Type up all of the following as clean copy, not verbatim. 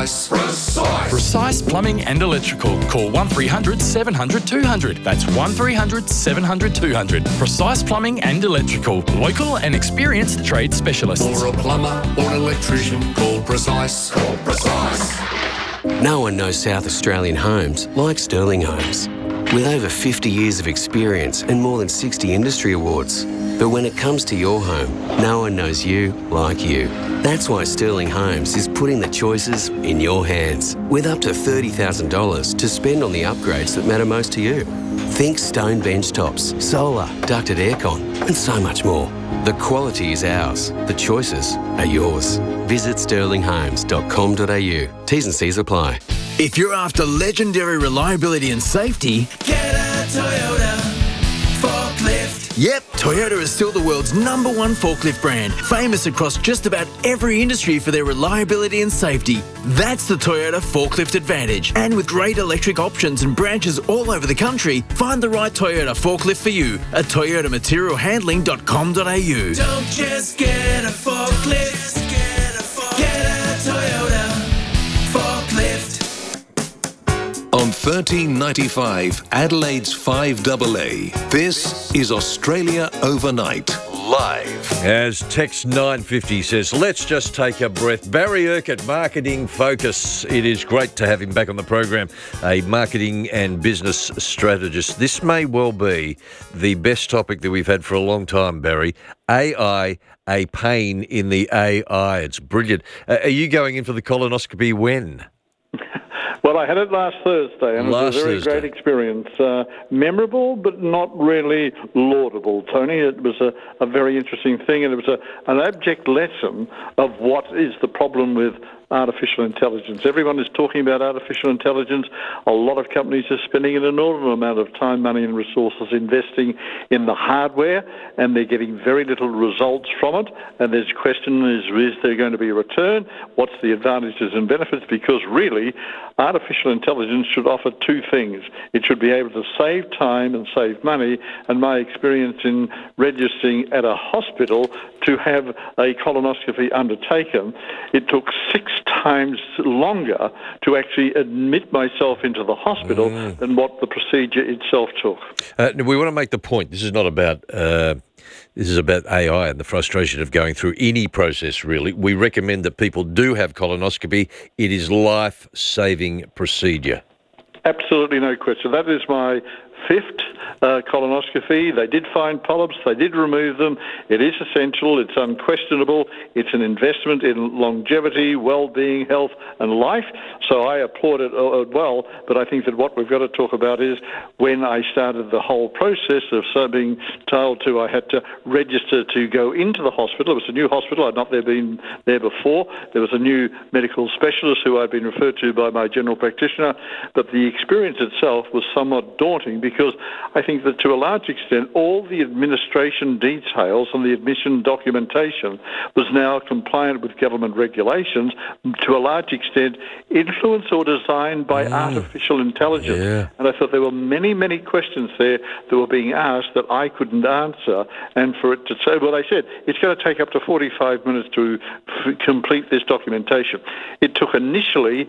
Precise Plumbing and Electrical. Call 1300 700 200. That's 1300 700 200. Precise Plumbing and Electrical. Local and experienced trade specialists. For a plumber or an electrician, call Precise. Call Precise. No one knows South Australian homes like Sterling Homes. With over 50 years of experience and more than 60 industry awards. But when it comes to your home, no one knows you like you. That's why Sterling Homes is putting the choices in your hands, with up to $30,000 to spend on the upgrades that matter most to you. Think stone bench tops, solar, ducted aircon, and so much more. The quality is ours. The choices are yours. Visit sterlinghomes.com.au. T's and C's apply. If you're after legendary reliability and safety, get a Toyota forklift. Yep, Toyota is still the world's #1 forklift brand, famous across just about every industry for their reliability and safety. That's the Toyota Forklift Advantage. And with great electric options and branches all over the country, find the right Toyota forklift for you at toyotamaterialhandling.com.au. Don't just get a forklift, get a Toyota forklift. On 1395 Adelaide's 5AA, this is Australia Overnight, live. As text 950 says, let's just take a breath. Barry Urquhart, Marketing Focus. It is great to have him back on the program, a marketing and business strategist. This may well be the best topic that we've had for a long time, Barry. AI, a pain in the AI. It's brilliant. Are you going in for the colonoscopy when? Well, I had it last Thursday, and it was a very great experience. Memorable, but not really laudable, Tony. It was a very interesting thing, and it was an abject lesson of what is the problem with artificial intelligence. Everyone is talking about artificial intelligence. A lot of companies are spending an inordinate amount of time, money and resources investing in the hardware, and they're getting very little results from it. And there's a question, is there going to be a return? What's the advantages and benefits? Because really, artificial intelligence should offer two things. It should be able to save time and save money. And my experience in registering at a hospital to have a colonoscopy undertaken, it took 6 times longer to actually admit myself into the hospital than what the procedure itself took. We want to make the point. This is not about this is about AI and the frustration of going through any process, really. We recommend that people do have colonoscopy. It is life-saving procedure. Absolutely no question. That is my 5th colonoscopy. They did find polyps. They did remove them. It is essential. It's unquestionable. It's an investment in longevity, well-being, health, and life. So I applaud it well. But I think that what we've got to talk about is when I started the whole process of being told to, I had to register to go into the hospital. It was a new hospital. I'd not been there before. There was a new medical specialist who I'd been referred to by my general practitioner. But the experience itself was somewhat daunting because I think that to a large extent all the administration details and the admission documentation was now compliant with government regulations, to a large extent influenced or designed by artificial intelligence. Yeah. And I thought there were many, many questions there that were being asked that I couldn't answer. And for it to say, well, they said it's going to take up to 45 minutes to complete this documentation. It took initially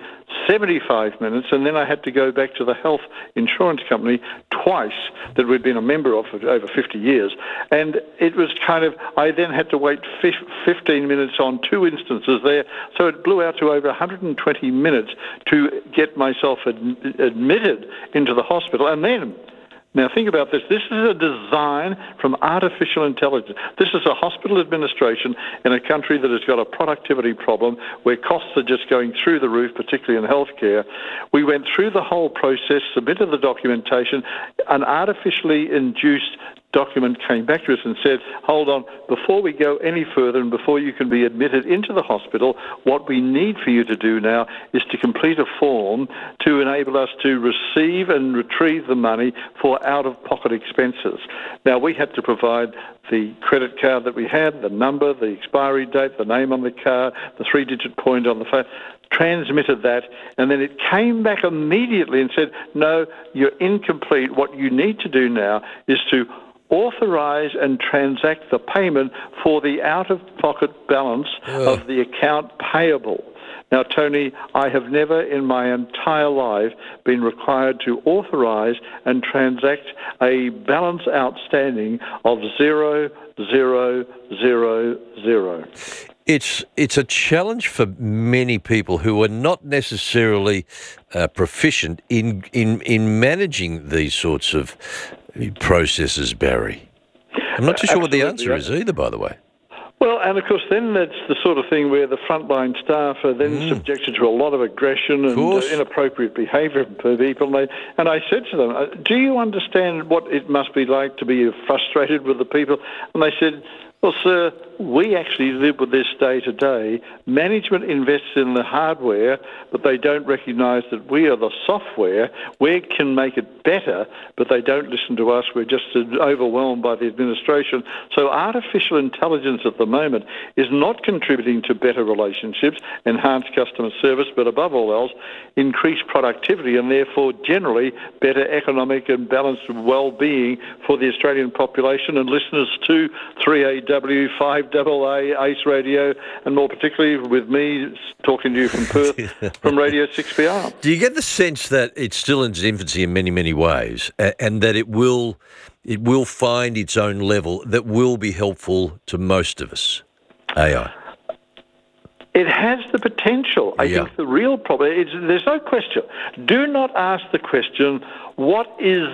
75 minutes, and then I had to go back to the health insurance company twice that we'd been a member of for over 50 years. And it was I then had to wait 15 minutes on 2 instances there. So it blew out to over 120 minutes to get myself admitted into the hospital. And then, now think about this. This is a design from artificial intelligence. This is a hospital administration in a country that has got a productivity problem where costs are just going through the roof, particularly in healthcare. We went through the whole process, submitted the documentation. An artificially induced document came back to us and said, hold on, before we go any further and before you can be admitted into the hospital, what we need for you to do now is to complete a form to enable us to receive and retrieve the money for out-of-pocket expenses. Now, we had to provide the credit card that we had, the number, the expiry date, the name on the card, the 3-digit point on the phone, transmitted that, and then it came back immediately and said, no, you're incomplete. What you need to do now is to authorise and transact the payment for the out-of-pocket balance of the account payable. Now, Tony, I have never in my entire life been required to authorise and transact a balance outstanding of 0,000. It's a challenge for many people who are not necessarily proficient in managing these sorts of processes, Barry. I'm not too sure what the answer is either, by the way. Well, and of course, then that's the sort of thing where the frontline staff are then subjected to a lot of aggression and inappropriate behaviour from people. And I said to them, do you understand what it must be like to be frustrated with the people? And they said, well, sir, we actually live with this day to day. Management invests in the hardware, but they don't recognise that we are the software. We can make it better, but they don't listen to us. We're just overwhelmed by the administration. So artificial intelligence at the moment is not contributing to better relationships, enhanced customer service, but above all else, increased productivity and therefore generally better economic and balanced well-being for the Australian population and listeners to 3AW, 5AA, Ace Radio, and more particularly with me talking to you from Perth from Radio 6PR. Do you get the sense that it's still in its infancy in many, many ways and that it will find its own level that will be helpful to most of us, AI? It has the potential. I think the real problem is there's no question. Do not ask the question, what is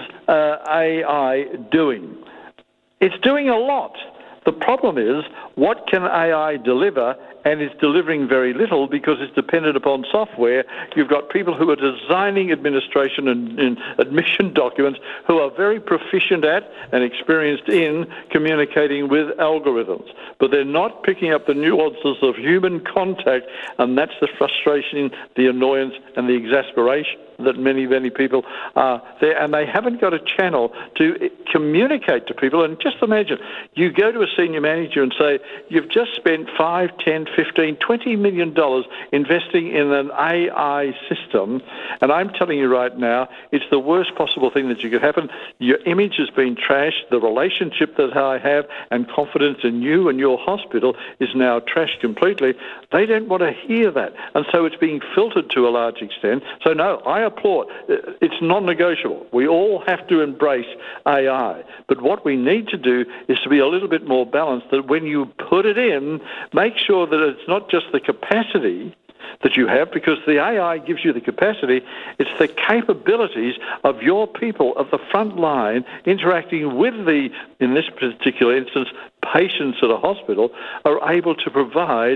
AI doing? It's doing a lot. The problem is, what can AI deliver? And it's delivering very little because it's dependent upon software. You've got people who are designing administration and admission documents who are very proficient at and experienced in communicating with algorithms. But they're not picking up the nuances of human contact, and that's the frustration, the annoyance, and the exasperation that many, many people are there. And they haven't got a channel to communicate to people. And just imagine, you go to a senior manager and say, you've just spent 5, 10, 15, $20 million investing in an AI system, and I'm telling you right now, it's the worst possible thing that you could happen. Your image has been trashed. The relationship that I have and confidence in you and your hospital is now trashed completely. They don't want to hear that. And so it's being filtered to a large extent. So no, I applaud. It's non-negotiable. We all have to embrace AI. But what we need to do is to be a little bit more balanced, that when you put it in, make sure that it's not just the capacity that you have, because the AI gives you the capacity, it's the capabilities of your people at the front line interacting with the, in this particular instance, patients at a hospital, are able to provide,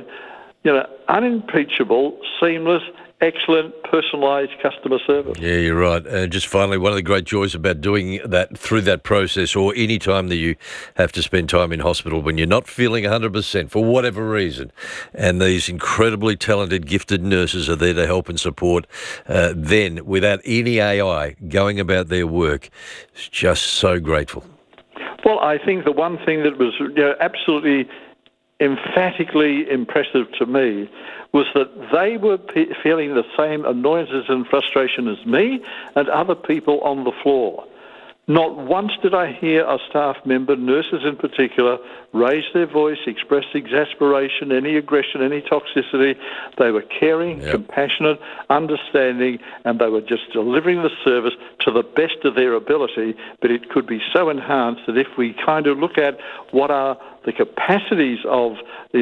unimpeachable, seamless, excellent, personalised customer service. Yeah, you're right. And just finally, one of the great joys about doing that through that process, or any time that you have to spend time in hospital when you're not feeling 100% for whatever reason, and these incredibly talented, gifted nurses are there to help and support, then without any AI going about their work, it's just so grateful. Well, I think the one thing that was absolutely emphatically impressive to me was that they were feeling the same annoyances and frustration as me and other people on the floor. Not once did I hear a staff member, nurses in particular, raise their voice, express exasperation, any aggression, any toxicity. They were caring, compassionate, understanding, and they were just delivering the service to the best of their ability. But it could be so enhanced that if we kind of look at what are the capacities of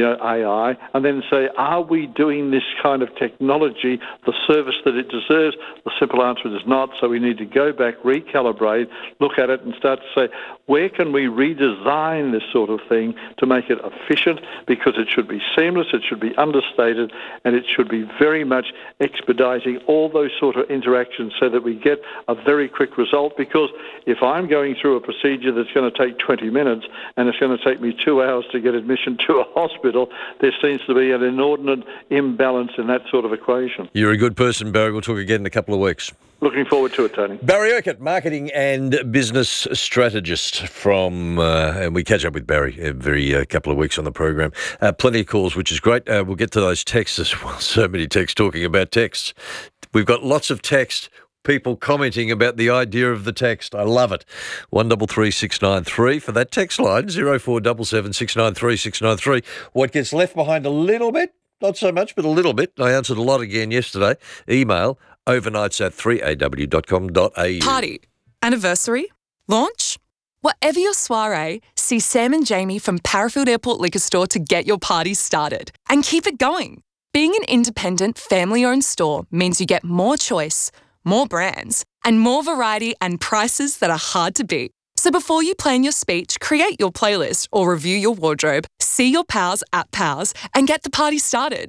AI and then say, are we doing this kind of technology the service that it deserves? The simple answer is not, so we need to go back, recalibrate, look at it and start to say, where can we redesign this sort of thing to make it efficient? Because it should be seamless, it should be understated, and it should be very much expediting all those sort of interactions so that we get a very quick result. Because if I'm going through a procedure that's going to take 20 minutes and it's going to take me 2 hours to get admission to a hospital, there seems to be an inordinate imbalance in that sort of equation. You're a good person, Barry. We'll talk again in a couple of weeks. Looking forward to it, Tony. Barry Urquhart, marketing and business strategist from, and we catch up with Barry every couple of weeks on the program. Plenty of calls, which is great. We'll get to those texts as well. So many texts talking about texts. We've got lots of text. People commenting about the idea of the text. I love it. 133693 for that text line, 0477 693 693. What gets left behind a little bit not so much, but a little bit. I answered a lot again yesterday. Email overnights@3aw.com.au. Party, anniversary, launch. Whatever your soiree, see Sam and Jamie from Parafield Airport Liquor Store to get your party started and keep it going. Being an independent, family-owned store means you get more choice, more brands, and more variety and prices that are hard to beat. So before you plan your speech, create your playlist or review your wardrobe, see your pals at Pals and get the party started.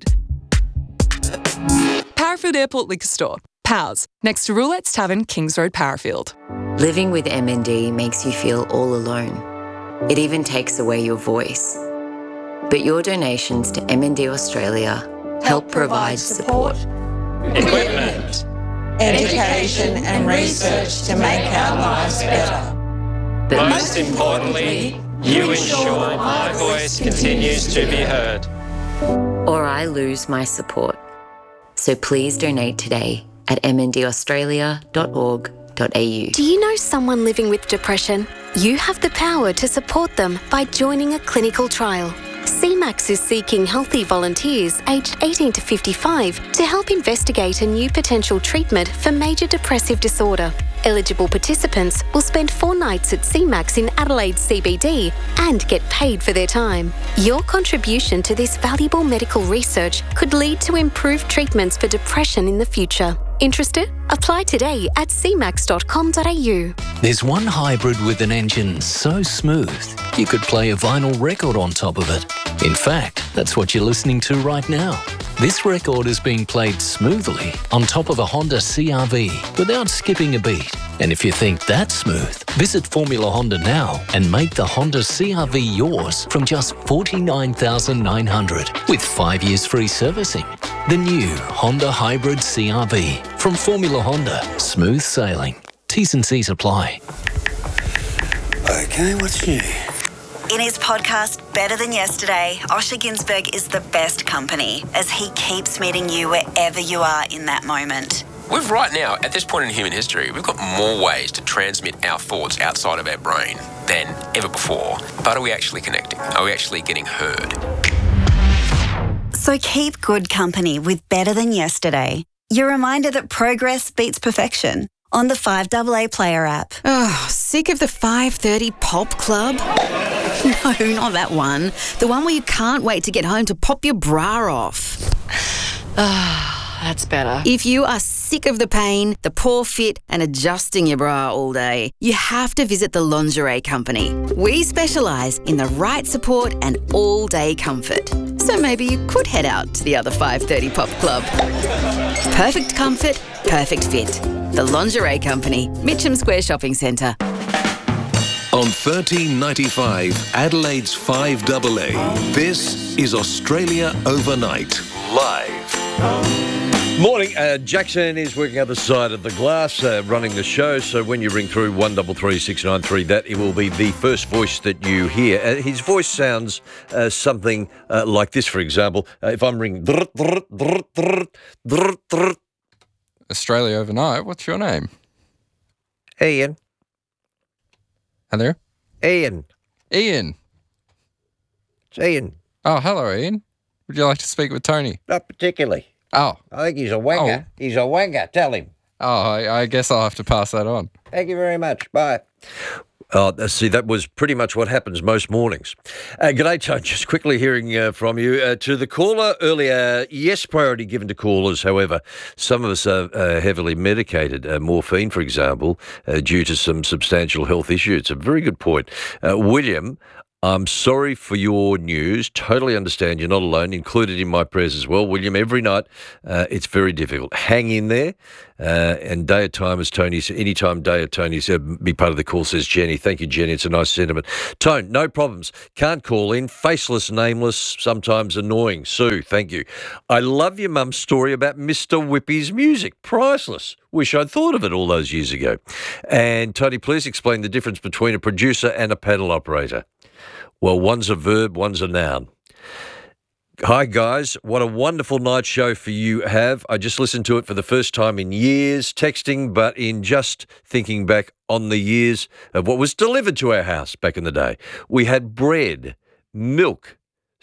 Parafield Airport Liquor Store. Pals, next to Roulette's Tavern, Kings Road, Parafield. Living with MND makes you feel all alone. It even takes away your voice. But your donations to MND Australia help provide support, equipment, education and research to make our lives better. but Most importantly, you ensure my voice continues to be heard. or I lose my support. So please donate today at mndaustralia.org.au. Do you know someone living with depression? You have the power to support them by joining a clinical trial. CMAX is seeking healthy volunteers aged 18 to 55 to help investigate a new potential treatment for major depressive disorder. Eligible participants will spend 4 nights at CMAX in Adelaide CBD and get paid for their time. Your contribution to this valuable medical research could lead to improved treatments for depression in the future. Interested? Apply today at cmax.com.au. There's one hybrid with an engine so smooth you could play a vinyl record on top of it. In fact, that's what you're listening to right now. This record is being played smoothly on top of a Honda CR-V without skipping a beat. And if you think that's smooth, visit Formula Honda now and make the Honda CR-V yours from just $49,900 with 5 years free servicing. The new Honda Hybrid CR-V from Formula Honda. Smooth sailing. T's and C's apply. Okay, what's new? In his podcast, Better Than Yesterday, Osher Ginsberg is the best company as he keeps meeting you wherever you are in that moment. We've right now, at this point in human history, we've got more ways to transmit our thoughts outside of our brain than ever before. But are we actually connecting? Are we actually getting heard? So keep good company with Better Than Yesterday. Your reminder that progress beats perfection on the 5AA Player app. Oh, sick of the 5:30 Pop Club? No, not that one. The one where you can't wait to get home to pop your bra off. That's better. If you are sick of the pain, the poor fit, and adjusting your bra all day, you have to visit the Lingerie Company. We specialise in the right support and all-day comfort. So maybe you could head out to the other 5:30 Pop Club. Perfect comfort, perfect fit. The Lingerie Company, Mitcham Square Shopping Centre. On 1395 Adelaide's 5AA, this is Australia Overnight, live. Morning. Jackson is working other side of the glass, running the show. So when you ring through 133693, that it will be the first voice that you hear. His voice sounds something like this, for example. If I'm ringing... Australia Overnight, what's your name? Ian. Hello? Ian. Ian. It's Ian. Oh, hello, Ian. Would you like to speak with Tony? Not particularly. Oh. I think he's a wanger. Oh. He's a wanger. Tell him. Oh, I guess I'll have to pass that on. Thank you very much. Bye. See, that was pretty much what happens most mornings. G'day, Tony. Just quickly hearing from you. To the caller earlier, yes, priority given to callers. However, some of us are heavily medicated, morphine, for example, due to some substantial health issues. It's a very good point. William, I'm sorry for your news. Totally understand you're not alone. Included in my prayers as well. William, every night it's very difficult. Hang in there. And day of time, as Tony said, anytime day of Tony's be part of the call, says Jenny. Thank you, Jenny. It's a nice sentiment. Tone, no problems. Can't call in. Faceless, nameless, sometimes annoying. Sue, thank you. I love your mum's story about Mr. Whippy's music. Priceless. Wish I'd thought of it all those years ago. And Tony, please explain the difference between a producer and a paddle operator. Well, one's a verb, one's a noun. Hi, guys. What a wonderful night show for you have. I just listened to it for the first time in years, texting, but in just thinking back on the years of what was delivered to our house back in the day. We had bread, milk,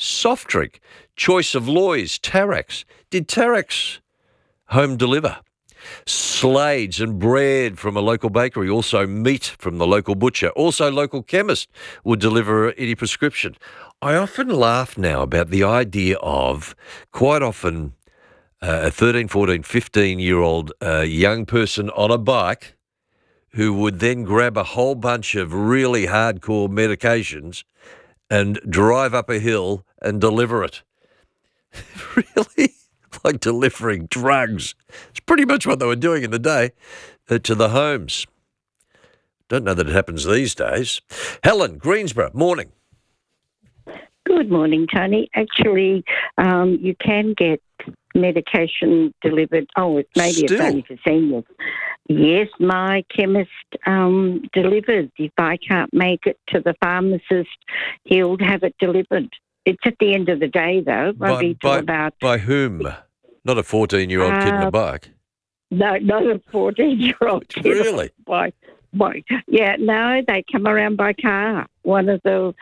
soft drink, choice of Loy's, Tarax. Did Tarax home deliver? Slades and bread from a local bakery, also meat from the local butcher, also local chemist would deliver any prescription. I often laugh now about the idea of quite often a 13, 14, 15-year-old young person on a bike who would then grab a whole bunch of really hardcore medications and drive up a hill and deliver it. Really? Like delivering drugs. It's pretty much what they were doing in the day to the homes. Don't know that it happens these days. Helen, Greensborough, morning. Good morning, Tony. Actually, you can get medication delivered. Oh, maybe it's only for seniors. Yes, my chemist delivers. If I can't make it to the pharmacist, he'll have it delivered. It's at the end of the day, though. By whom? Not a 14-year-old kid in a bike? No, not a 14-year-old kid. Really? Yeah, no, they come around by car. One of the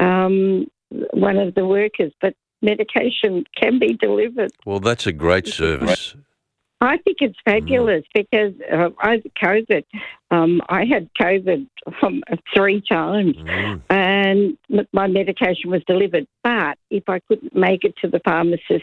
workers, but medication can be delivered. Well, that's a great service. I think it's fabulous because over COVID, I had COVID 3 times and my medication was delivered. But if I couldn't make it to the pharmacist,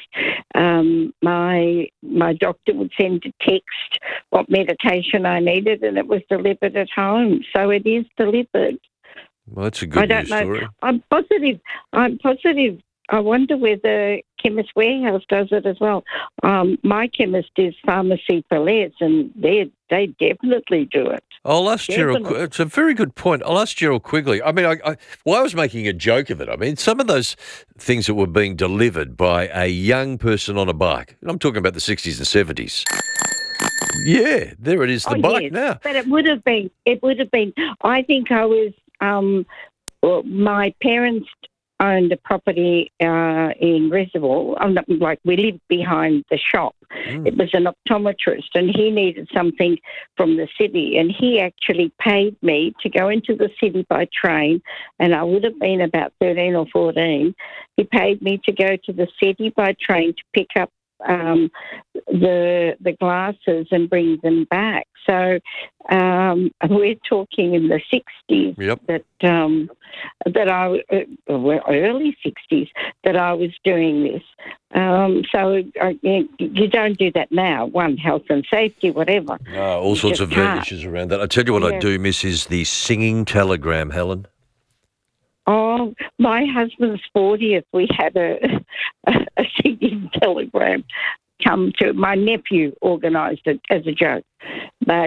my doctor would send a text what medication I needed and it was delivered at home. So it is delivered. Well, that's a good news story. I'm positive. I wonder whether Chemist Warehouse does it as well. My chemist is Pharmacy for Less, and they definitely do it. I'll ask Gerald. It's a very good point. I'll ask Gerald Quigley. I mean, I was making a joke of it. I mean, some of those things that were being delivered by a young person on a bike, and I'm talking about the 60s and 70s. Yeah, there it is, the bike now. But it would have been. I think I was. My parents owned a property in Reservoir. We lived behind the shop. It was an optometrist and he needed something from the city and he actually paid me to go into the city by train, and I would have been about 13 or 14. He paid me to go to the city by train to pick up the glasses and bring them back. So we're talking in the 60s that I early 60s that I was doing this. You don't do that now. One, health and safety, whatever. All sorts of issues around that. I tell you what I do miss is the singing telegram, Helen. Oh, my husband's 40th. We had a singing telegram come to. My nephew organised it as a joke. But,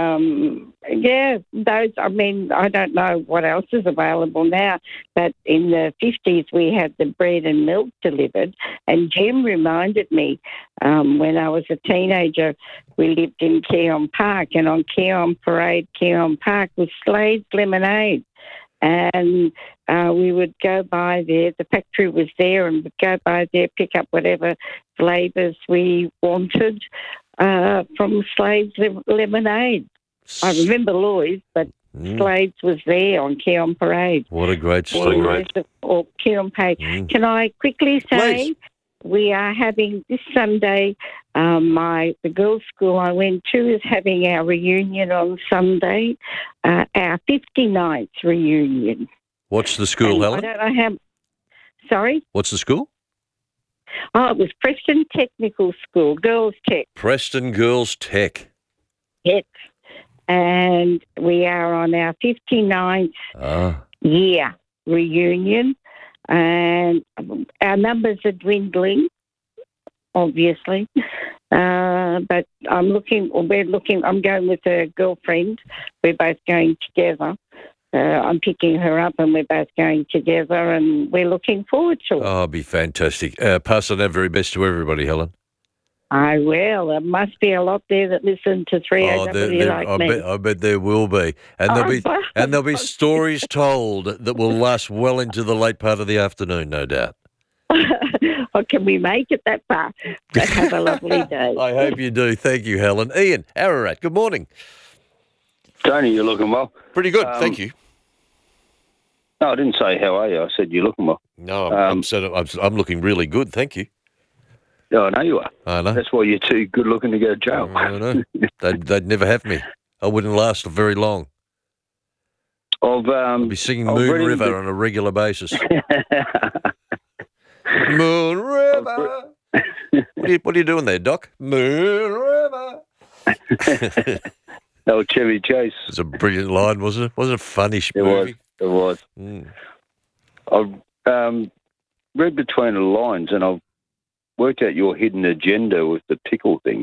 those, I mean, I don't know what else is available now, but in the 50s we had the bread and milk delivered, and Jim reminded me when I was a teenager, we lived in Keon Park, and on Keon Parade, Keon Park was Slade's Lemonade. And we would go by there. The factory was there, and we'd go by there, pick up whatever flavours we wanted from Slade's Lemonade. I remember Loy's, but Slade's was there on Keon Parade. What a great story. Or Keon Parade. Can I quickly say, Please. We are having this Sunday, the girls' school I went to is having our reunion on Sunday, our 59th reunion. What's the school, Helen? I don't know how. Sorry? What's the school? Oh, it was Preston Technical School, Girls Tech. Preston Girls Tech. Yes. And we are on our 59th year reunion. And our numbers are dwindling, obviously. But I'm going with a girlfriend. We're both going together. I'm picking her up and we're both going together and we're looking forward to it. Oh, it'll be fantastic. Pass on our very best to everybody, Helen. I will. There must be a lot there that listen to 3AW like me. I bet there will be. And there'll be stories told that will last well into the late part of the afternoon, no doubt. Oh, can we make it that far? Have a lovely day. I hope you do. Thank you, Helen. Ian, Ararat, good morning. Tony, you're looking well. Pretty good, thank you. No, I didn't say how are you. I said you're looking well. No, I'm looking really good, thank you. Yeah, I know you are. I know. That's why you're too good looking to go to jail. I know. They'd never have me. I wouldn't last very long. I'd be singing Moon River on a regular basis. Moon River. What are you doing there, Doc? Moon River. Oh, Chevy Chase. It was a brilliant line, wasn't it? Wasn't it a funny movie? It was. I've read between the lines and I've worked out your hidden agenda with the pickle thing.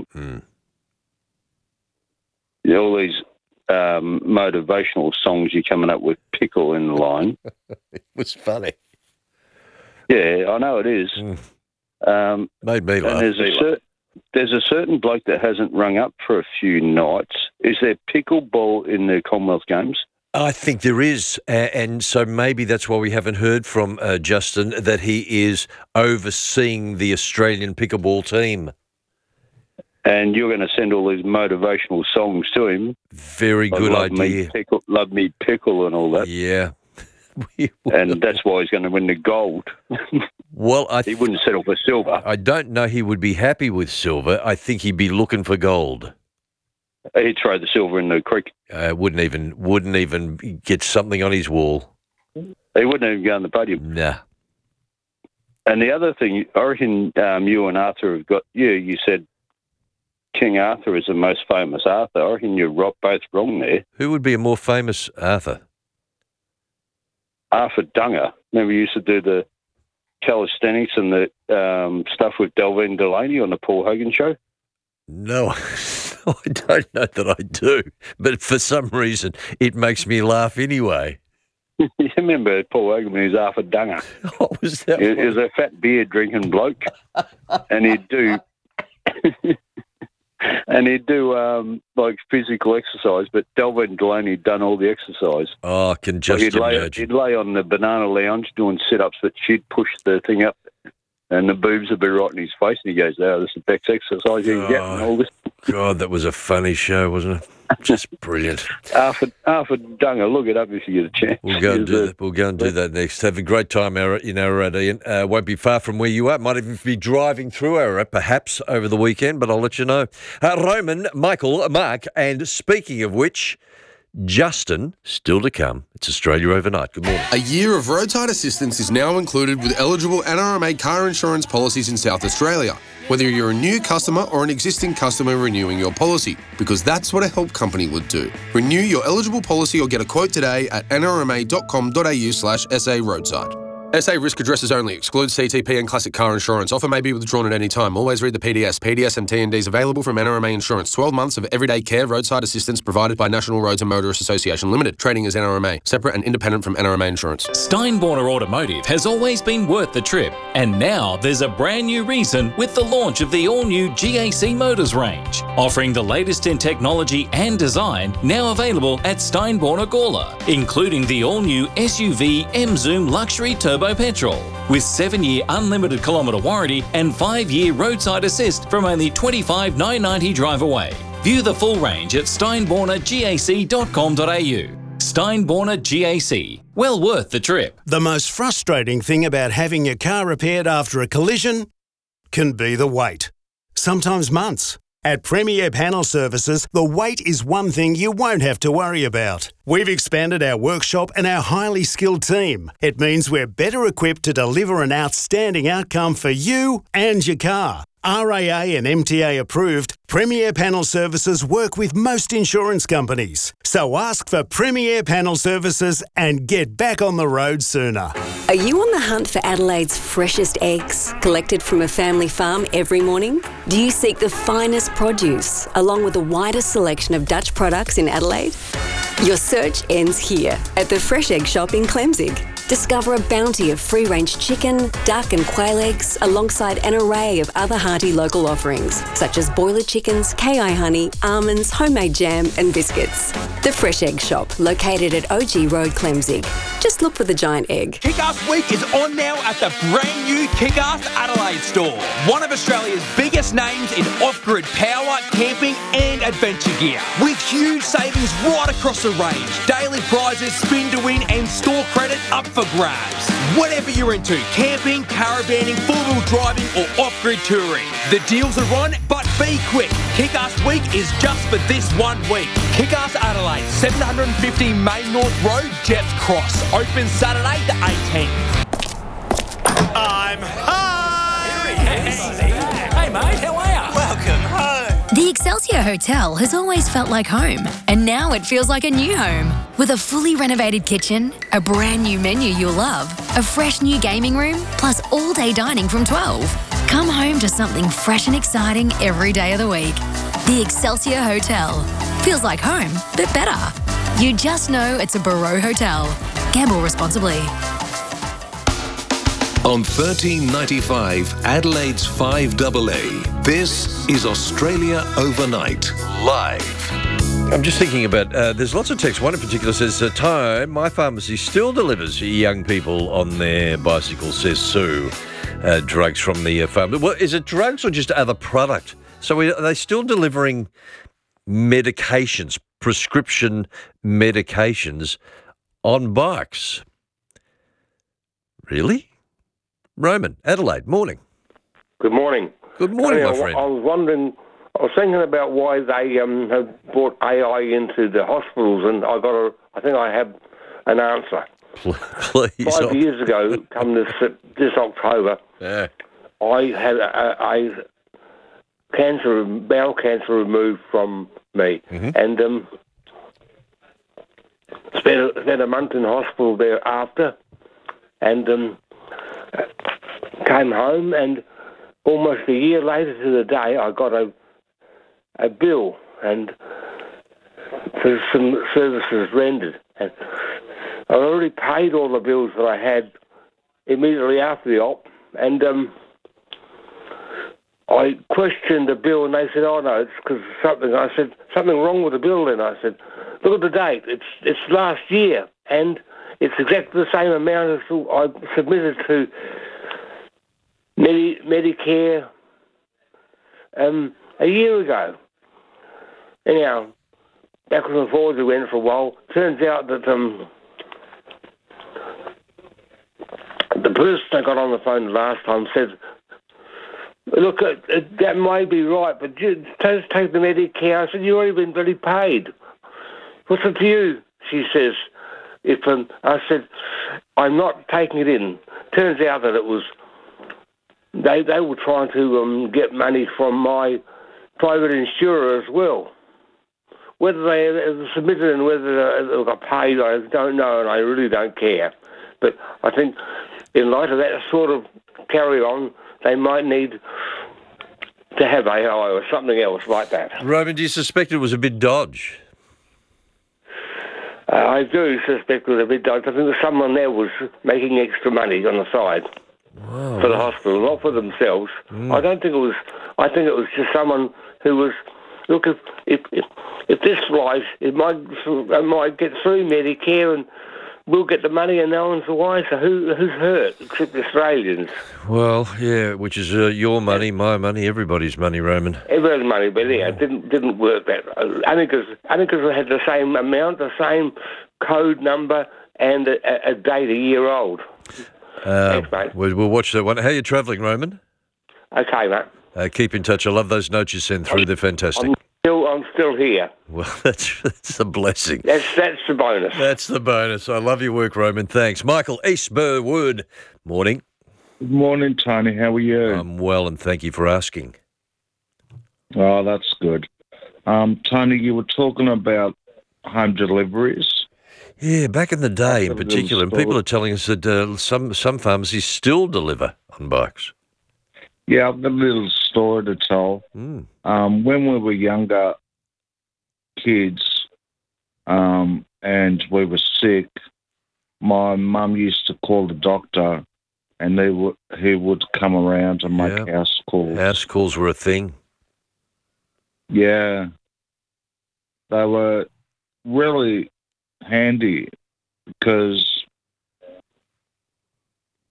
All these motivational songs you're coming up with pickle in the line. It was funny. Yeah, I know it is. Made me laugh. And there's a certain bloke that hasn't rung up for a few nights. Is there pickleball in the Commonwealth Games? I think there is, and so maybe that's why we haven't heard from Justin, that he is overseeing the Australian pickleball team. And you're going to send all these motivational songs to him. Very good idea. Love me pickle and all that. Yeah. And that's why he's going to win the gold. Well, he wouldn't settle for silver. I don't know he would be happy with silver. I think he'd be looking for gold. He'd throw the silver in the creek. Wouldn't even get something on his wall. He wouldn't even go on the podium. Nah. And the other thing, I reckon you and Arthur have got... You said King Arthur is the most famous Arthur. I reckon you're both wrong there. Who would be a more famous Arthur? Arthur Dunga. Remember you used to do the calisthenics and the stuff with Delvin Delaney on the Paul Hogan show? No, I don't know that I do. But for some reason, it makes me laugh anyway. You remember Paul Hogan when he was Arthur Dunga? What was that? He was a fat beer drinking bloke, and he'd do... And he'd do like physical exercise, but Delvin Delaney had done all the exercise. Oh, I can just imagine. He'd lay on the banana lounge doing sit-ups, but she'd push the thing up, and the boobs would be right in his face, and he goes, "Oh, this is the best exercise you can get," and all this. God, that was a funny show, wasn't it? Just brilliant. Arthur Dunga, look it up if you get a chance. We'll go and do that. We'll go and do that next. Have a great time in Ararat, Ian. Won't be far from where you are. Might even be driving through Ararat, perhaps, over the weekend, but I'll let you know. Roman, Michael, Mark, and speaking of which, Justin, still to come. It's Australia Overnight. Good morning. A year of roadside assistance is now included with eligible NRMA car insurance policies in South Australia, whether you're a new customer or an existing customer renewing your policy, because that's what a help company would do. Renew your eligible policy or get a quote today at nrma.com.au/SA roadside. SA risk addresses only. Excludes CTP and classic car insurance. Offer may be withdrawn at any time. Always read the PDS. PDS and TNDs available from NRMA Insurance. 12 months of everyday care roadside assistance provided by National Roads and Motorists Association Limited. Trading as NRMA. Separate and independent from NRMA Insurance. Steinborner Automotive has always been worth the trip. And now there's a brand new reason with the launch of the all-new GAC Motors range. Offering the latest in technology and design, now available at Steinborner Gawler. Including the all-new SUV M-Zoom Luxury Turbo Petrol, with 7-year unlimited kilometre warranty and 5-year roadside assist from only $25,990 drive away. View the full range at steinbornergac.com.au. Steinborner GAC. Well worth the trip. The most frustrating thing about having your car repaired after a collision can be the wait. Sometimes months. At Premier Panel Services, the wait is one thing you won't have to worry about. We've expanded our workshop and our highly skilled team. It means we're better equipped to deliver an outstanding outcome for you and your car. RAA and MTA approved, Premier Panel Services work with most insurance companies. So ask for Premier Panel Services and get back on the road sooner. Are you on the hunt for Adelaide's freshest eggs, collected from a family farm every morning? Do you seek the finest produce, along with the widest selection of Dutch products in Adelaide? Your search ends here, at the Fresh Egg Shop in Clemzig. Discover a bounty of free-range chicken, duck and quail eggs, alongside an array of other hearty local offerings, such as boiler chickens, KI honey, almonds, homemade jam and biscuits. The Fresh Egg Shop, located at OG Road, Clemzig. Just look for the giant egg. Kick-Ass Week is on now at the brand new Kick-Ass Adelaide store. One of Australia's biggest names in off-grid power, camping and adventure gear with huge savings right across the range. Daily prizes, spin to win and store credit up for grabs. Whatever you're into, camping, caravanning, four-wheel driving or off-grid touring. The deals are on, but be quick. Kick-Ass Week is just for this 1 week. Kick-Ass Adelaide, 750 Main North Road, Jets Cross. Open Saturday the 18th. I'm home! Hey mate, how are you? Welcome home! The Excelsior Hotel has always felt like home, and now it feels like a new home. With a fully renovated kitchen, a brand new menu you'll love, a fresh new gaming room, plus all-day dining from 12. Come home to something fresh and exciting every day of the week. The Excelsior Hotel. Feels like home, but better. You just know it's a Barreau Hotel. Gamble responsibly. On 1395 Adelaide's 5AA, this is Australia Overnight, live. I'm just thinking about, there's lots of text. One in particular says, Time, my pharmacy still delivers young people on their bicycles, says Sue, drugs from the pharmacy. Well, is it drugs or just other product? So are they still delivering medications, prescription medications on bikes? Really? Roman, Adelaide, morning. Good morning. Good morning, my friend. I was thinking about why they have brought AI into the hospitals, and I think I have an answer. Please. 5 years ago, come this October, yeah. I had a bowel cancer removed from me, and spent a month in hospital thereafter, and came home, and almost a year later to the day, I got a bill and for some services rendered. And I already paid all the bills that I had immediately after the op, and I questioned the bill, and they said, "Oh no, it's because of something." I said, "Something wrong with the bill?" Then I said, "Look at the date. It's last year, and it's exactly the same amount as I submitted to Medicare a year ago." Anyhow, backwards and forwards we went for a while. Turns out that the person I got on the phone last time said, "Look, that may be right, but just take the Medicare." I said, "You've already been bloody paid. What's it to you?" She says, I said, "I'm not taking it in." Turns out that it was, they were trying to get money from my private insurer as well. Whether they submitted and whether they got paid, I don't know, and I really don't care. But I think in light of that sort of carry on, they might need to have AI or something else like that. Roman, do you suspect it was a bit dodge? I do suspect it was a bit dodgy. I think that someone there was making extra money on the side for the hospital, not for themselves. I don't think it was. I think it was just someone who was. Look, if this flies, it might get through Medicare, and we'll get the money, and no one's the wiser. Who's hurt except Australians? Well, yeah, which is your money, my money, everybody's money, Roman. Everybody's money, but yeah, it didn't work that. Only because we had the same amount, the same code number, and a date a year old. Thanks, mate. We'll watch that one. How are you travelling, Roman? Okay, mate. Keep in touch. I love those notes you send through. They're fantastic. I'm still here. Well, that's a blessing. That's the bonus. That's the bonus. I love your work, Roman. Thanks. Michael Eastburwood. Morning. Good morning, Tony. How are you? I'm well, and thank you for asking. Oh, that's good. Tony, you were talking about home deliveries. Yeah, back in the day in particular, and people are telling us that some pharmacies still deliver on bikes. Yeah, I've got a little story to tell. When we were younger kids and we were sick, my mum used to call the doctor, and he would come around and make house calls. House calls were a thing. Yeah. They were really handy because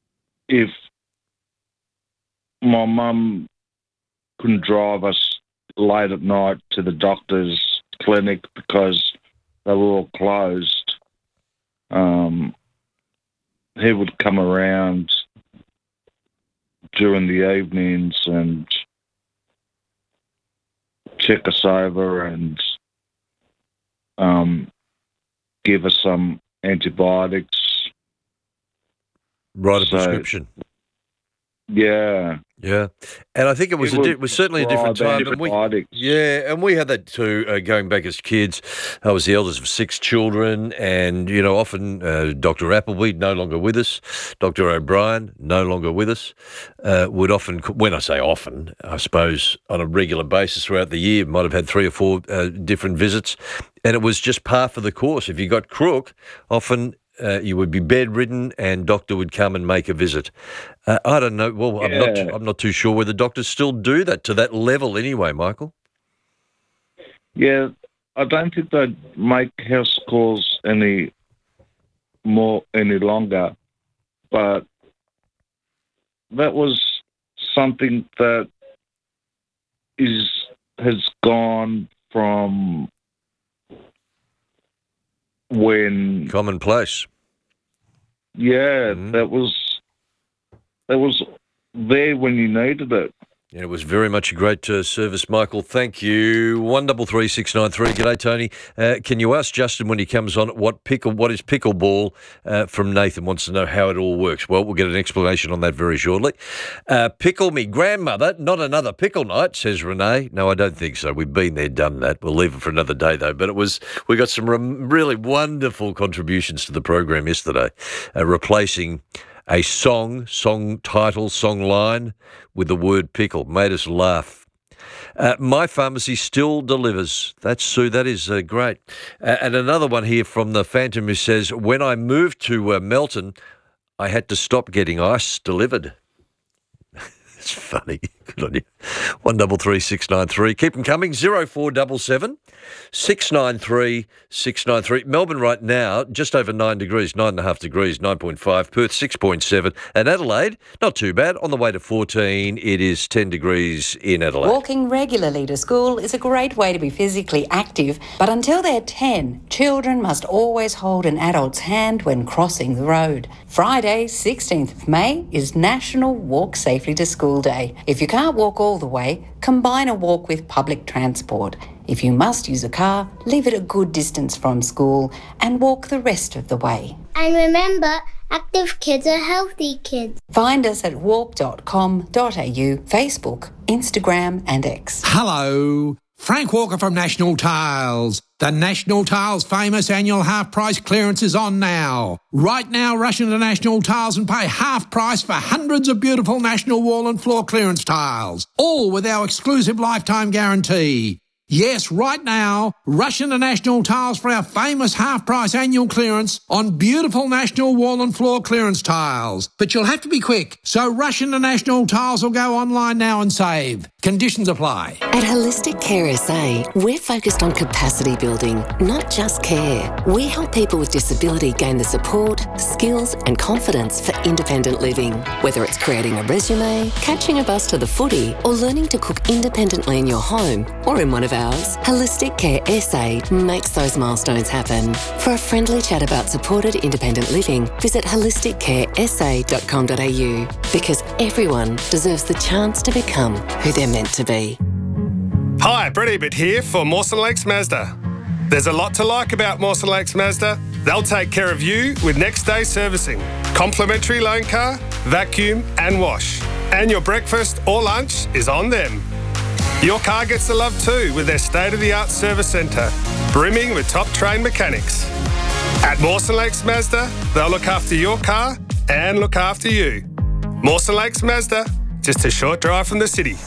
if my mum couldn't drive us late at night to the doctor's clinic because they were all closed. He would come around during the evenings and check us over and give us some antibiotics. Write a prescription. Yeah. Yeah, and I think it was certainly a different time. And we had that too. Going back as kids, I was the eldest of 6 children, and often Dr. Appleby, no longer with us, Dr. O'Brien, no longer with us, would often, when I say often, I suppose on a regular basis throughout the year, might have had 3 or 4 different visits, and it was just par for the course. If you got crook, often you would be bedridden, and doctor would come and make a visit. I don't know. Well, I'm not too sure whether doctors still do that to that level anyway, Michael. Yeah, I don't think they make house calls any longer, but that was something that has gone from when commonplace. Yeah, that was there when you needed it. Yeah, it was very much a great service, Michael. Thank you. 133693. G'day, Tony. Can you ask Justin when he comes on what is pickleball? From Nathan wants to know how it all works. Well, we'll get an explanation on that very shortly. Pickle me grandmother, not another pickle night, says Renee. No, I don't think so. We've been there, done that. We'll leave it for another day, though. But we got some really wonderful contributions to the program yesterday, replacing a song title, song line with the word pickle. Made us laugh. My pharmacy still delivers. That's Sue. That is great. And another one here from the Phantom who says, when I moved to Melton, I had to stop getting ice delivered. It's funny. Good on you. 133693. Keep them coming. 0477 693 693. Melbourne right now, just over 9 degrees, 9.5 degrees, 9.5. Perth, 6.7. And Adelaide, not too bad. On the way to 14, it is 10 degrees in Adelaide. Walking regularly to school is a great way to be physically active, but until they're 10, children must always hold an adult's hand when crossing the road. Friday, 16th of May, is National Walk Safely to School Day. If you can't walk all the way, combine a walk with public transport. If you must use a car, leave it a good distance from school and walk the rest of the way. And remember, active kids are healthy kids. Find us at walk.com.au, Facebook, Instagram and X. Hello, Frank Walker from National Tiles. The National Tiles famous annual half-price clearance is on now. Right now, rush into National Tiles and pay half price for hundreds of beautiful National wall and floor clearance tiles, all with our exclusive lifetime guarantee. Yes, right now, rush into National Tiles for our famous half-price annual clearance on beautiful National wall and floor clearance tiles. But you'll have to be quick, so rush into National Tiles or go online now and save. Conditions apply. At Holistic Care SA, we're focused on capacity building, not just care. We help people with disability gain the support, skills and confidence for independent living. Whether it's creating a resume, catching a bus to the footy, or learning to cook independently in your home or in one of ours, Holistic Care SA makes those milestones happen. For a friendly chat about supported independent living, visit holisticcaresa.com.au, because everyone deserves the chance to become who they're meant to be. Hi, Brett Ebert here for Mawson Lakes Mazda. There's a lot to like about Mawson Lakes Mazda. They'll take care of you with next day servicing, complimentary loan car, vacuum and wash. And your breakfast or lunch is on them. Your car gets the love too with their state-of-the-art service centre, brimming with top-trained mechanics. At Mawson Lakes Mazda, they'll look after your car and look after you. Mawson Lakes Mazda, just a short drive from the city.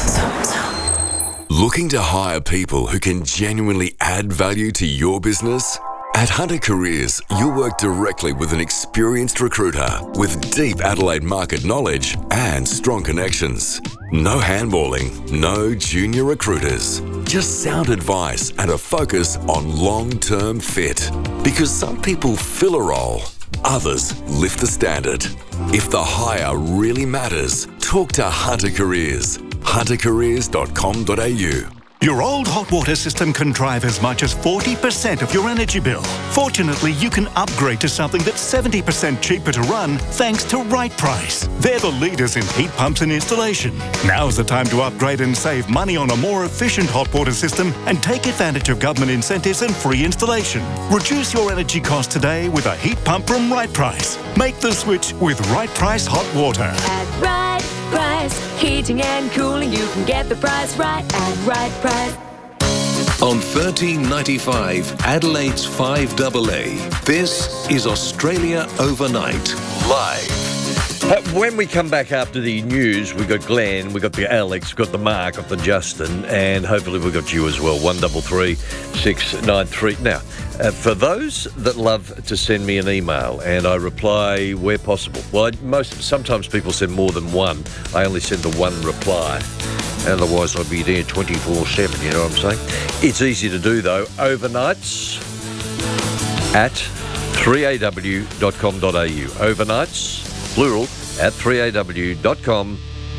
Looking to hire people who can genuinely add value to your business? At Hunter Careers, you'll work directly with an experienced recruiter with deep Adelaide market knowledge and strong connections. No handballing, no junior recruiters. Just sound advice and a focus on long-term fit. Because some people fill a role, others lift the standard. If the hire really matters, talk to Hunter Careers. huntercareers.com.au. Your old hot water system can drive as much as 40% of your energy bill. Fortunately, you can upgrade to something that's 70% cheaper to run thanks to Right Price. They're the leaders in heat pumps and installation. Now's the time to upgrade and save money on a more efficient hot water system and take advantage of government incentives and free installation. Reduce your energy cost today with a heat pump from Right Price. Make the switch with Right Price Hot Water. At Right Price, heating and cooling, you can get the price right at Right Price. On 1395 Adelaide's 5AA, this is Australia Overnight, live. When we come back after the news, we've got Glenn, we've got the Alex, we've got the Mark, got the Justin, and hopefully we've got you as well, 133 693. Now, for those that love to send me an email and I reply where possible, well, sometimes people send more than one. I only send the one reply. Otherwise, I'd be there 24/7, you know what I'm saying? It's easy to do, though. Overnights at 3aw.com.au. Overnights, plural, at 3aw.com.au.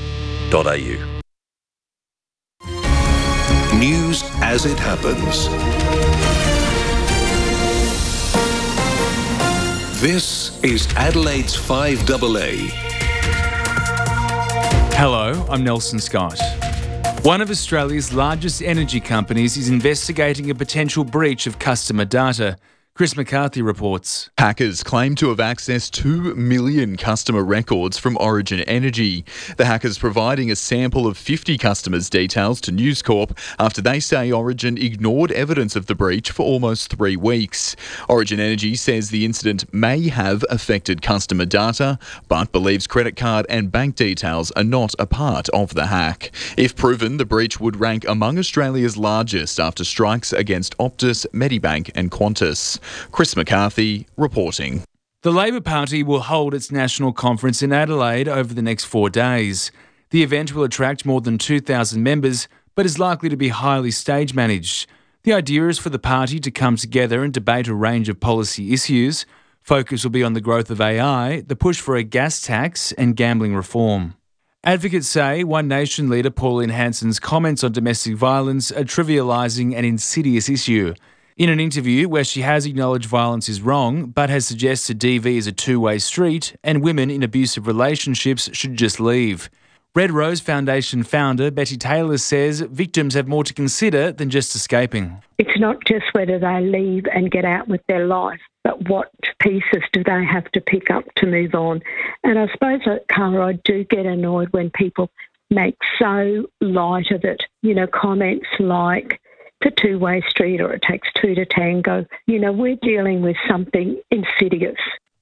News as it happens. This is Adelaide's 5AA. Hello, I'm Nelson Scott. One of Australia's largest energy companies is investigating a potential breach of customer data. Chris McCarthy reports. Hackers claim to have accessed 2 million customer records from Origin Energy. The hackers providing a sample of 50 customers' details to News Corp after they say Origin ignored evidence of the breach for almost 3 weeks. Origin Energy says the incident may have affected customer data, but believes credit card and bank details are not a part of the hack. If proven, the breach would rank among Australia's largest after strikes against Optus, Medibank and Qantas. Chris McCarthy reporting. The Labor Party will hold its national conference in Adelaide over the next 4 days. The event will attract more than 2,000 members, but is likely to be highly stage managed. The idea is for the party to come together and debate a range of policy issues. Focus will be on the growth of AI, the push for a gas tax and gambling reform. Advocates say One Nation leader Pauline Hanson's comments on domestic violence are trivialising an insidious issue. In an interview where she has acknowledged violence is wrong, but has suggested DV is a two-way street and women in abusive relationships should just leave. Red Rose Foundation founder Betty Taylor says victims have more to consider than just escaping. It's not just whether they leave and get out with their life, but what pieces do they have to pick up to move on. And I suppose, Cara, I do get annoyed when people make so light of it. You know, comments like, it's a two-way street or it takes two to tango. You know, we're dealing with something insidious.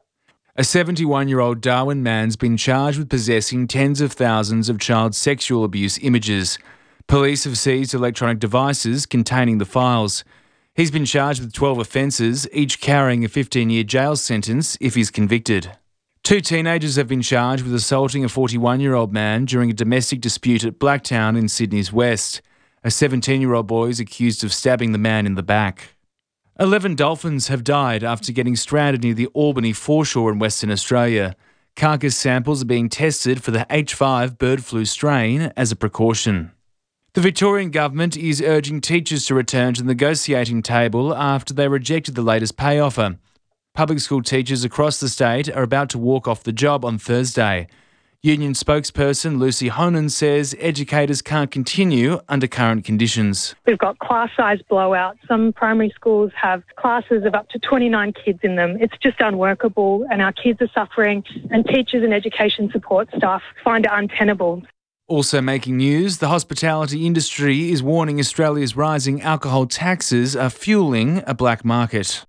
A 71-year-old Darwin man's been charged with possessing tens of thousands of child sexual abuse images. Police have seized electronic devices containing the files. He's been charged with 12 offences, each carrying a 15-year jail sentence if he's convicted. 2 teenagers have been charged with assaulting a 41-year-old man during a domestic dispute at Blacktown in Sydney's west. A 17-year-old boy is accused of stabbing the man in the back. 11 dolphins have died after getting stranded near the Albany foreshore in Western Australia. Carcass samples are being tested for the H5 bird flu strain as a precaution. The Victorian government is urging teachers to return to the negotiating table after they rejected the latest pay offer. Public school teachers across the state are about to walk off the job on Thursday. Union spokesperson Lucy Honan says educators can't continue under current conditions. We've got class size blowouts. Some primary schools have classes of up to 29 kids in them. It's just unworkable and our kids are suffering and teachers and education support staff find it untenable. Also making news, the hospitality industry is warning Australia's rising alcohol taxes are fueling a black market.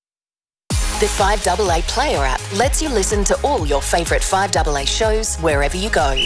The 5AA Player app lets you listen to all your favourite 5AA shows wherever you go.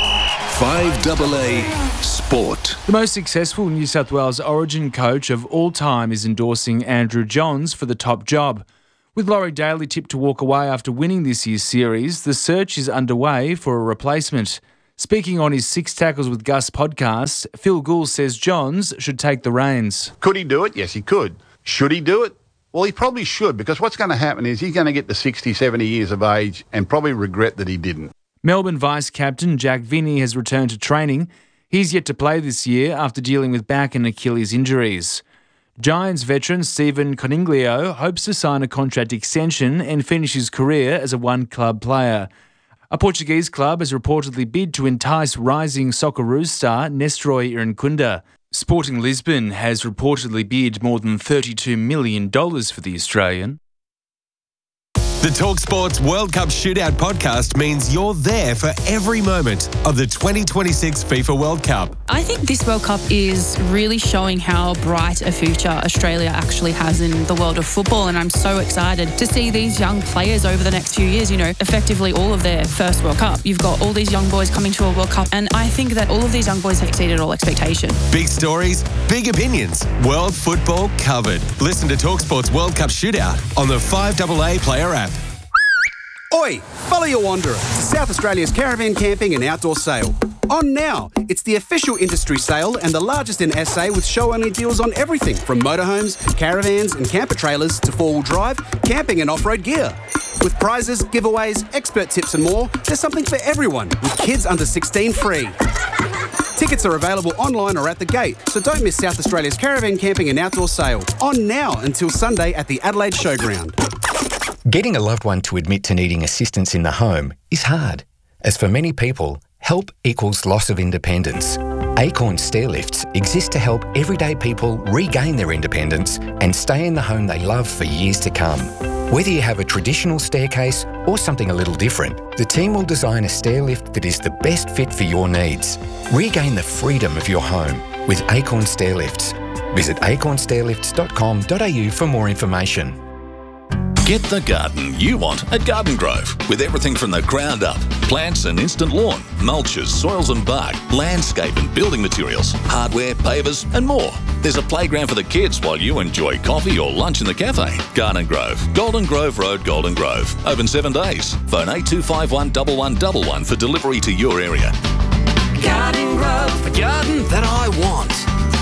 5AA Sport. The most successful New South Wales Origin coach of all time is endorsing Andrew Johns for the top job. With Laurie Daly tipped to walk away after winning this year's series, the search is underway for a replacement. Speaking on his Six Tackles with Gus podcast, Phil Gould says Johns should take the reins. Could he do it? Yes, he could. Should he do it? Well, he probably should, because what's going to happen is he's going to get to 60, 70 years of age and probably regret that he didn't. Melbourne Vice-Captain Jack Vinnie has returned to training. He's yet to play this year after dealing with back and Achilles injuries. Giants veteran Stephen Coniglio hopes to sign a contract extension and finish his career as a one-club player. A Portuguese club has reportedly bid to entice rising Socceroos star Nestroy Irankunda. Sporting Lisbon has reportedly bid more than $32 million for the Australian. The TalkSports World Cup Shootout podcast means you're there for every moment of the 2026 FIFA World Cup. I think this World Cup is really showing how bright a future Australia actually has in the world of football, and I'm so excited to see these young players over the next few years, effectively all of their first World Cup. You've got all these young boys coming to a World Cup, and I think that all of these young boys have exceeded all expectation. Big stories, big opinions, world football covered. Listen to TalkSports World Cup Shootout on the 5AA Player app. Oi, follow your wanderer to South Australia's caravan camping and outdoor sale. On now, it's the official industry sale and the largest in SA with show-only deals on everything from motorhomes, caravans and camper trailers to four-wheel drive, camping and off-road gear. With prizes, giveaways, expert tips and more, there's something for everyone with kids under 16 free. Tickets are available online or at the gate, so don't miss South Australia's caravan camping and outdoor sale. On now until Sunday at the Adelaide Showground. Getting a loved one to admit to needing assistance in the home is hard, as for many people, help equals loss of independence. Acorn Stairlifts exist to help everyday people regain their independence and stay in the home they love for years to come. Whether you have a traditional staircase or something a little different, the team will design a stairlift that is the best fit for your needs. Regain the freedom of your home with Acorn Stairlifts. Visit acornstairlifts.com.au for more information. Get the garden you want at Garden Grove, with everything from the ground up. Plants and instant lawn, mulches, soils and bark, landscape and building materials, hardware, pavers and more. There's a playground for the kids while you enjoy coffee or lunch in the cafe. Garden Grove, Golden Grove Road, Golden Grove. Open 7 days. Phone 8251 1111 for delivery to your area. Garden Grove, the garden that I want.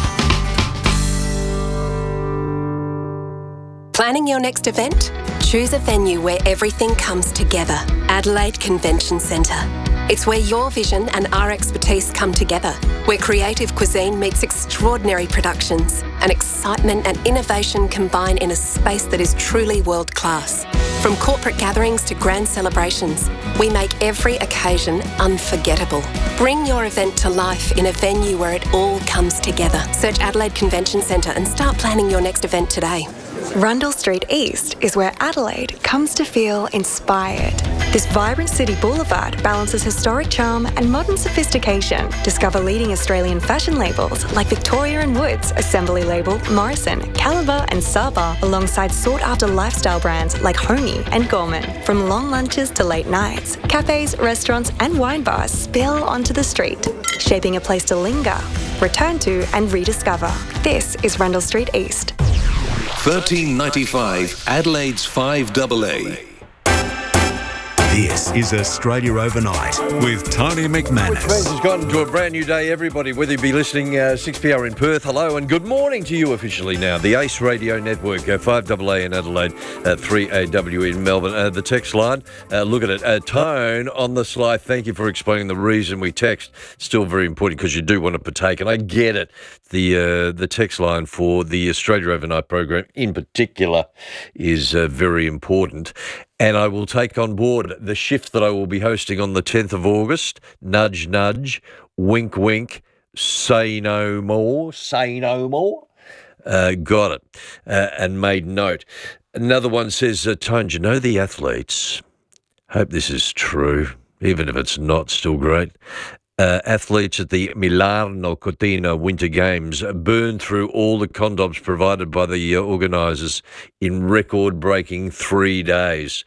Planning your next event? Choose a venue where everything comes together. Adelaide Convention Centre. It's where your vision and our expertise come together, where creative cuisine meets extraordinary productions, and excitement and innovation combine in a space that is truly world-class. From corporate gatherings to grand celebrations, we make every occasion unforgettable. Bring your event to life in a venue where it all comes together. Search Adelaide Convention Centre and start planning your next event today. Rundle Street East is where Adelaide comes to feel inspired. This vibrant city boulevard balances historic charm and modern sophistication. Discover leading Australian fashion labels like Victoria & Woods, Assembly Label, Morrison, Caliber and Saba, alongside sought-after lifestyle brands like Honey and Gorman. From long lunches to late nights, cafes, restaurants and wine bars spill onto the street, shaping a place to linger, return to and rediscover. This is Rundle Street East. 1395 Adelaide's 5AA. This is Australia Overnight with Tony McManus. Which means it's gotten to a brand new day, everybody, whether you be listening 6PR in Perth, hello, and good morning to you officially now. The Ace Radio Network, 5AA in Adelaide, 3AW in Melbourne. The text line, look at it. Tone on the sly, thank you for explaining the reason we text. Still very important because you do want to partake, and I get it. The text line for the Australia Overnight program in particular is very important. And I will take on board the shift that I will be hosting on the 10th of August. Nudge, nudge, wink, wink, say no more, say no more. Got it. And made note. Another one says, Tone, do you know the athletes? Hope this is true, even if it's not, still great. Athletes at the Milano Cortina Winter Games burned through all the condoms provided by the organisers in record-breaking 3 days.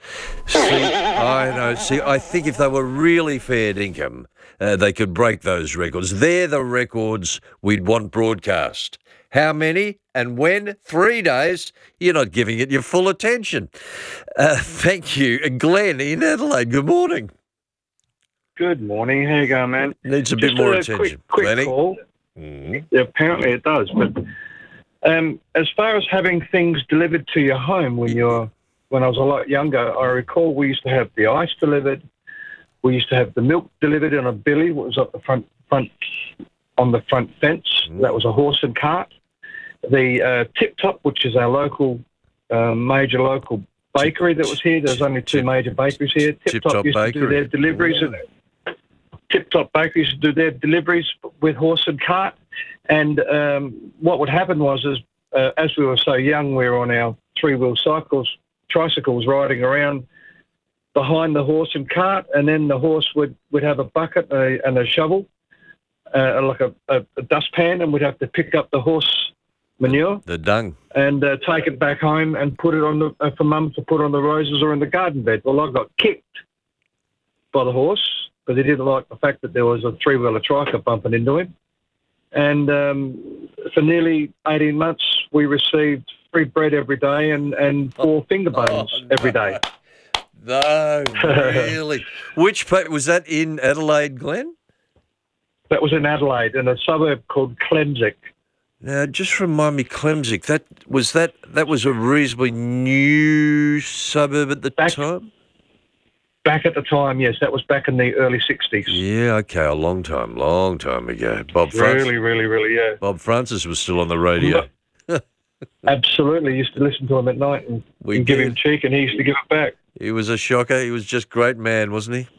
I think if they were really fair dinkum, they could break those records. They're the records we'd want broadcast. How many and when? 3 days. You're not giving it your full attention. Thank you. Glenn in Adelaide, good morning. Good morning. How you going, man? Needs a bit more attention. Quick call. Yeah, apparently it does. But as far as having things delivered to your home when I was a lot younger, I recall we used to have the ice delivered. We used to have the milk delivered in a billy, what was up the front on the front fence. That was a horse and cart. The Tip Top, which is our local, major local bakery that was here. There's only two major bakeries here. Tip Top used to do their deliveries. Tip Top Bakeries used to do their deliveries with horse and cart. And what would happen was, as we were so young, we were on our three-wheel tricycles riding around behind the horse and cart, and then the horse would have a bucket and a shovel, like a dustpan, and we'd have to pick up the horse manure, the dung, and take it back home and put it on for Mum to put on the roses or in the garden bed. Well, I got kicked by the horse because he didn't like the fact that there was a three-wheeler triker bumping into him. And for nearly 18 months, we received free bread every day and 4 finger bones every day. No, really? Which part was that in Adelaide, Glenn? That was in Adelaide, in a suburb called Clemsick. Now, just remind me, Clemsick. That was a reasonably new suburb at the time. Back at the time, yes, that was back in the early 60s. Yeah, okay, a long time ago. Really, yeah. Bob Francis was still on the radio. Absolutely, used to listen to him at night and give him cheek, and he used to give it back. He was a shocker. He was just a great man, wasn't he?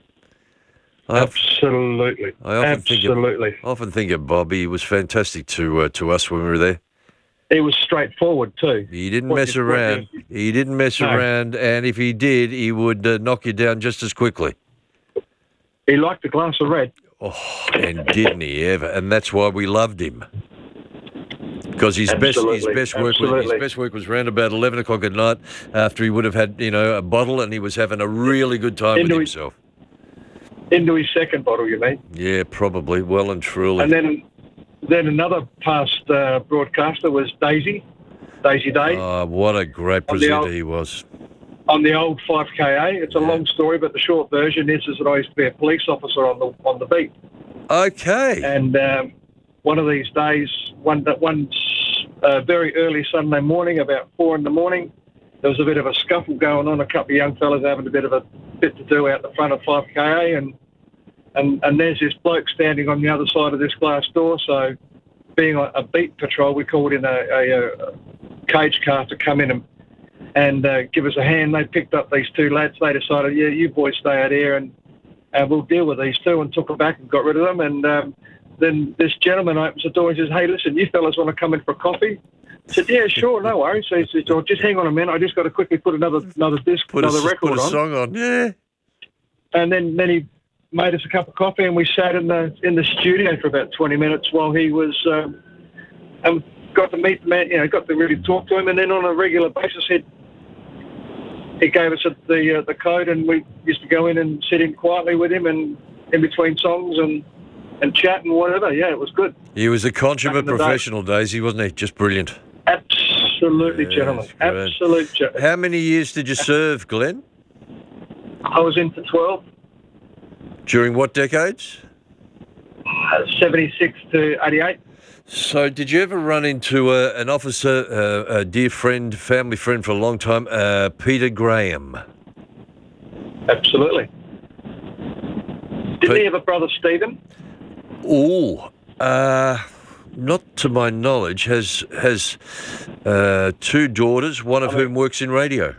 Absolutely. I often think of Bob. He was fantastic to us when we were there. He was straightforward too. He didn't mess around. And if he did, he would knock you down just as quickly. He liked a glass of red. Oh, and didn't he ever? And that's why we loved him. Because his best work was around about 11 o'clock at night after he would have had a bottle and he was having a really good time with himself. Into his second bottle, you mean? Yeah, probably. Well and truly. And then another past broadcaster was Daisy Day. Oh, what a great presenter he was. On the old 5KA. It's a long story, but the short version is that I used to be a police officer on the beat. Okay. And one of these days, one very early Sunday morning, about 4 in the morning, there was a bit of a scuffle going on. A couple of young fellas having a bit to do out the front of 5KA, and there's this bloke standing on the other side of this glass door. So, being a beat patrol, we called in a cage car to come in and give us a hand. They picked up these two lads. They decided, yeah, you boys stay out here and we'll deal with these two, and took them back and got rid of them. And then this gentleman opens the door and says, "Hey, listen, you fellas want to come in for a coffee?" I said, "Yeah, sure, no worries." So he said, "Oh, just hang on a minute. I just got to quickly put another disc, another record on." Put a song on, yeah. And then he made us a cup of coffee, and we sat in the studio for about 20 minutes while he was, and got to meet the man. Got to really talk to him. And then on a regular basis, he gave us the code, and we used to go in and sit in quietly with him, and in between songs and chat and whatever. Yeah, it was good. He was a consummate professional, Daisy, wasn't he? Just brilliant. Absolutely, gentlemen. Absolute gentlemen. How many years did you serve, Glenn? I was into 12. During what decades? 76 to 88. So did you ever run into an officer, a dear friend, family friend for a long time, Peter Graham? Absolutely. Didn't he have a brother, Stephen? Oh, not to my knowledge. Has 2 daughters, one of whom works in radio.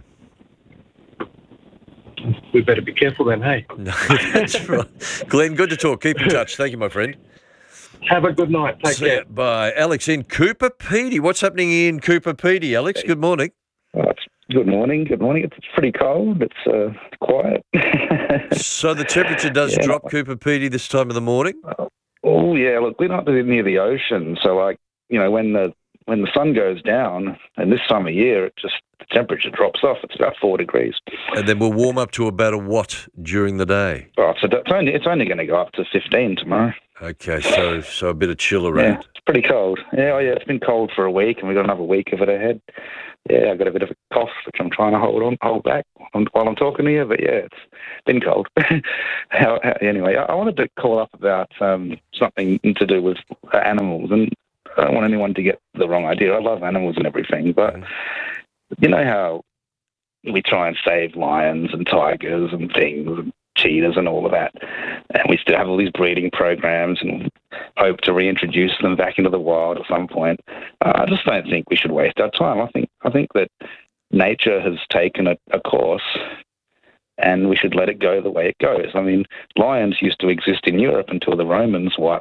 We better be careful then, hey? No, that's right. Glenn, good to talk. Keep in touch. Thank you, my friend. Have a good night. Take care. Bye. Alex in Cooper Pedy. What's happening in Cooper Pedy, Alex? Good morning. Good morning. It's pretty cold. It's quiet. So the temperature does drop, Cooper Pedy, this time of the morning? Oh, yeah. Look, we're not near the ocean. So, when the sun goes down, and this time of year, the temperature drops off. It's about 4 degrees. And then we'll warm up to about a what during the day? Oh, so it's only going to go up to 15 tomorrow. Okay, so a bit of chill around. Yeah, it's pretty cold. Yeah, it's been cold for a week, and we've got another week of it ahead. Yeah, I've got a bit of a cough, which I'm trying to hold back while I'm talking to you, but yeah, it's been cold. Anyway, I wanted to call up about something to do with animals, and I don't want anyone to get the wrong idea. I love animals and everything, but you know how we try and save lions and tigers and things, cheetahs and all of that. And we still have all these breeding programs and hope to reintroduce them back into the wild at some point. I just don't think we should waste our time. I think that nature has taken a course, and we should let it go the way it goes. I mean, lions used to exist in Europe until the Romans